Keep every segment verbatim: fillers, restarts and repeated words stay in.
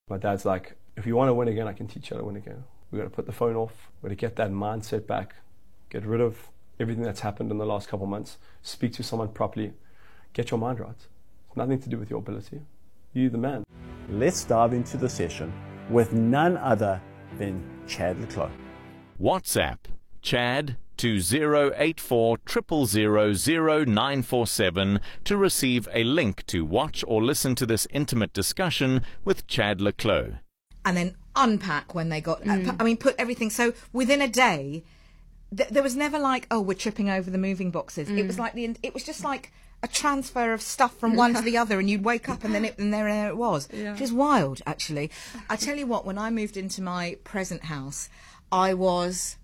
My dad's like, if you want to win again, I can teach you how to win again. We've got to put the phone off. We've got to get that mindset back. Get rid of everything that's happened in the last couple of months. Speak to someone properly. Get your mind right. It's nothing to do with your ability. You're the man. Let's dive into the session with none other than Chad le Clos. WhatsApp Chad to zero eight four zero zero zero zero nine four seven to receive a link to watch or listen to this intimate discussion with Chad le Clos. And then unpack when they got, mm. I mean, put everything. So within a day, th- there was never like, oh, we're tripping over the moving boxes. Mm. It was like the, it was just like a transfer of stuff from one to the other, and you'd wake up and then it, and there, there it was. Yeah. Which is wild, actually. I tell you what, when I moved into my present house, I was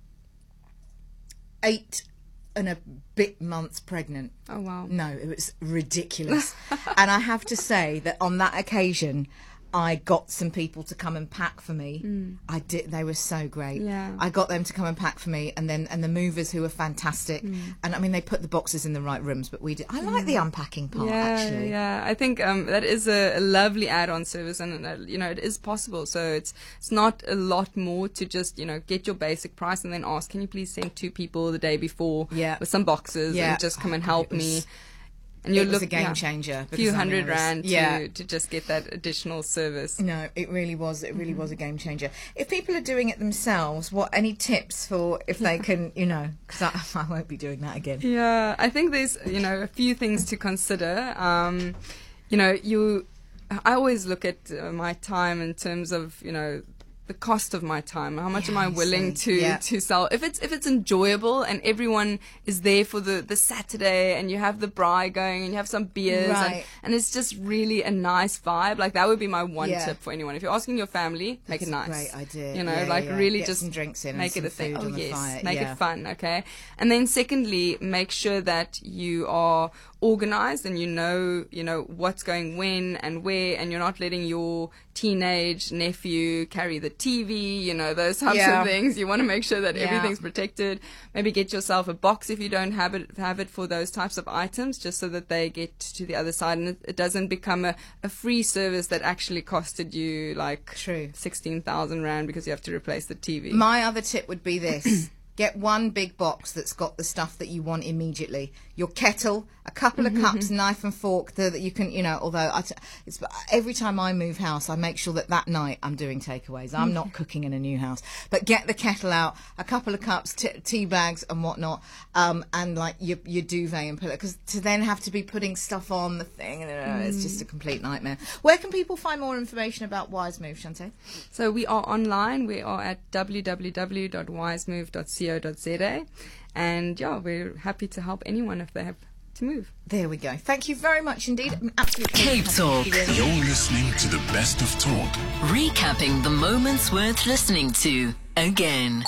eight and a bit months pregnant. Oh, wow. No, it was ridiculous. And I have to say that on that occasion, I got some people to come and pack for me. Mm. I did. They were so great. Yeah. I got them to come and pack for me, and then and the movers who were fantastic. Mm. And I mean, they put the boxes in the right rooms, but we did. I like mm. the unpacking part. Yeah, actually. Yeah. I think um, that is a, a lovely add-on service, and uh, you know, it is possible. So it's it's not a lot more to just you know get your basic price and then ask, can you please send two people the day before yeah. with some boxes yeah. and just come and help was, me. And it was look, a game yeah, changer. A few hundred I mean, was, rand yeah. to, to just get that additional service. No, it really was. It really mm-hmm. was a game changer. If people are doing it themselves, what any tips for if they can, you know, because I, I won't be doing that again. Yeah, I think there's, you know, a few things to consider. Um, you know, you, I always look at uh, my time in terms of, you know, the cost of my time. How much yeah, am I willing to yeah. to sell? If it's if it's enjoyable and everyone is there for the, the Saturday and you have the braai going and you have some beers right. and, and it's just really a nice vibe. Like that would be my one yeah. tip for anyone. If you're asking your family, That's make it nice. A great idea. You know, yeah, like yeah. really Get just some drinks in make and it some a thing. food Oh on the yes, fire. make yeah. it fun. Okay, and then secondly, make sure that you are organized and you know you know what's going when and where, and you're not letting your teenage nephew carry the T V. You know those types yeah. of things. You want to make sure that yeah. everything's protected. Maybe get yourself a box if you don't have it have it for those types of items, just so that they get to the other side and it, it doesn't become a, a free service that actually costed you like True. sixteen thousand rand because you have to replace the T V. My other tip would be this. Get one big box that's got the stuff that you want immediately. Your kettle, a couple of cups, knife and fork so that you can, you know, although I t- it's, every time I move house, I make sure that that night I'm doing takeaways. I'm not cooking in a new house. But get the kettle out, a couple of cups, t- tea bags and whatnot, um, and like your, your duvet and pillow. Because to then have to be putting stuff on the thing, uh, it's just a complete nightmare. Where can people find more information about Wise Move, Shante? So we are online. We are at w w w dot wise move dot co dot z a, and yeah, we're happy to help anyone if they have to move. There we go. Thank you very much indeed. Absolutely. Cape Talk. You're listening to the best of talk. Recapping the moments worth listening to again.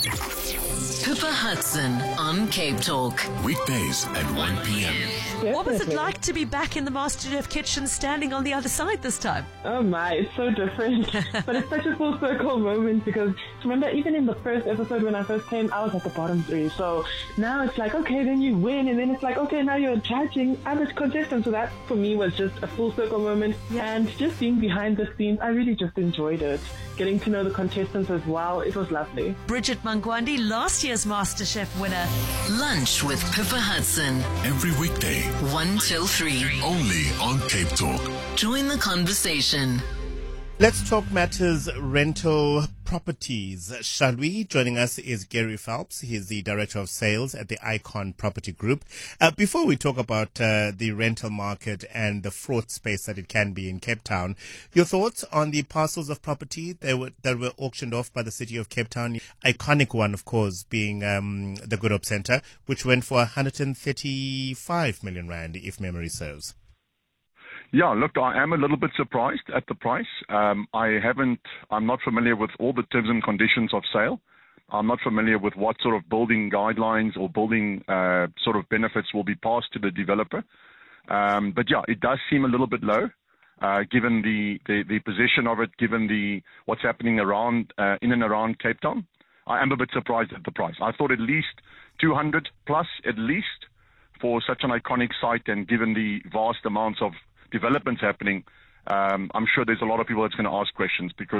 Pippa Hudson on Cape Talk. Weekdays at one p.m. What was it like to be back in the MasterChef kitchen standing on the other side this time? Oh my, it's so different. But it's such a full circle moment because remember, even in the first episode when I first came, I was at the bottom three. So now it's like, okay, then you win. And then it's like, okay, now you're judging. I'm a contestant. So that for me was just a full circle moment. Yeah. And just being behind the scenes, I really just enjoyed it. Getting to know the contestants as well. It was lovely. Bridget Mangwandi, last year's MasterChef winner. Lunch with Pippa Hudson. Every weekday. one till three. Only on Cape Talk. Join the conversation. Let's talk matters rental properties, shall we? Joining us is Gary Phelps. He's the Director of Sales at the Icon Property Group. Uh, before we talk about uh, the rental market and the fraught space that it can be in Cape Town, your thoughts on the parcels of property that were, that were auctioned off by the City of Cape Town? Iconic one, of course, being um, the Good Hope Centre, which went for one hundred thirty-five million rand, if memory serves. Yeah, look, I am a little bit surprised at the price. Um, I haven't, I'm not familiar with all the terms and conditions of sale. I'm not familiar with what sort of building guidelines or building uh, sort of benefits will be passed to the developer. Um, but yeah, it does seem a little bit low, uh, given the, the, the position of it, given the what's happening around uh, in and around Cape Town. I am a bit surprised at the price. I thought at least two hundred plus at least for such an iconic site, and given the vast amounts of developments happening, um, I'm sure there's a lot of people that's going to ask questions because